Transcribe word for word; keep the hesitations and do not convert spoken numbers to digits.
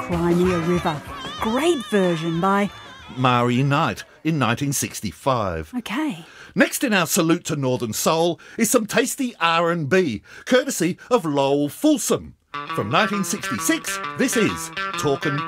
Crimea River. Great version by... Mari Knight in nineteen sixty-five. OK. Next in our Salute to Northern Soul is some tasty R and B, courtesy of Lowell Fulsom. From nineteen sixty-six, this is Talkin'